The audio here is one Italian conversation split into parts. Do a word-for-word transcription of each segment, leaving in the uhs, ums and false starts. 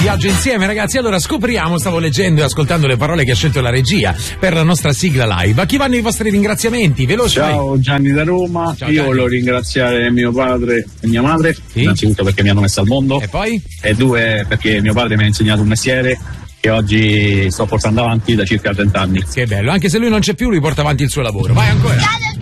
viaggio insieme, ragazzi. Allora scopriamo, stavo leggendo e ascoltando le parole che ha scelto la regia per la nostra sigla live. A chi vanno i vostri ringraziamenti? Veloce. Ciao, vai. Gianni da Roma. Ciao, Io Gianni. voglio ringraziare mio padre e mia madre, sì? Innanzitutto perché mi hanno messo al mondo. E poi? E due, perché mio padre mi ha insegnato un mestiere che oggi sto portando avanti da circa trenta anni. Che bello, anche se lui non c'è più, lui porta avanti il suo lavoro. Vai ancora.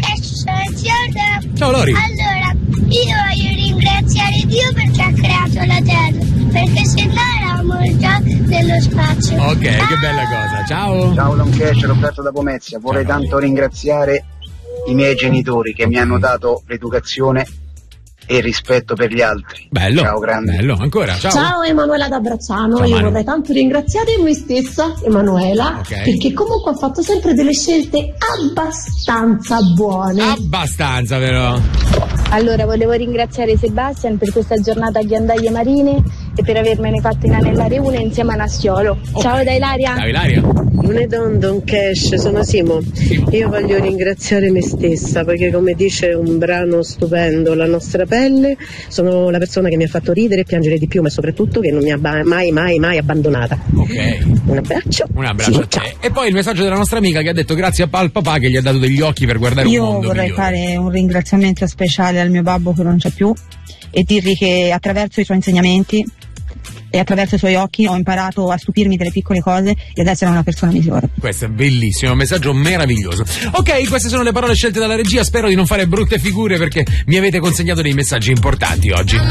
Ciao Lori. Allora, io voglio ringraziare Dio perché ha creato la Terra, perché se no eravamo già nello spazio. Ok, ah! Che bella cosa. Ciao. Ciao Long Cash, Roberto da Pomezia. Vorrei Ciao. tanto ringraziare i miei genitori che mi hanno dato l'educazione e il rispetto per gli altri. Bello. Ciao grande. Bello, ancora. Ciao. Ciao Emanuela da Bracciano. Ciao, io Manu. vorrei tanto ringraziare me stessa, Emanuela, okay. perché comunque ho fatto sempre delle scelte abbastanza buone. Abbastanza, però. Allora, volevo ringraziare Sebastian per questa giornata a ghiandaie marine e per avermene fatto inanellare una insieme a Nassiolo. Okay. Ciao da Ilaria. Ciao Ilaria. Non è Don Don Cash, sono Simo. Simo. Io voglio ringraziare me stessa perché, come dice un brano stupendo, La nostra pelle, sono la persona che mi ha fatto ridere e piangere di più, ma soprattutto che non mi ha mai mai mai abbandonata. Ok. Un abbraccio. Un abbraccio sì, a te. ciao. E poi il messaggio della nostra amica che ha detto grazie al papà che gli ha dato degli occhi per guardare Io un mondo vorrei migliore. fare un ringraziamento speciale al mio babbo che non c'è più e dirgli che attraverso i suoi insegnamenti e attraverso i suoi occhi ho imparato a stupirmi delle piccole cose e ad essere una persona migliore. Questo è bellissimo, un messaggio meraviglioso. Ok, queste sono le parole scelte dalla regia, spero di non fare brutte figure perché mi avete consegnato dei messaggi importanti oggi.